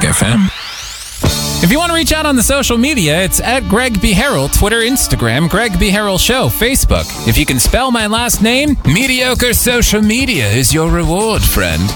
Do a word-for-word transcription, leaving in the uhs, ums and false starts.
Classic F M. If you want to reach out on the social media, it's at Greg B. Harrell, Twitter, Instagram, Greg B. Harrell Show, Facebook. If you can spell my last name, mediocre social media is your reward, friend.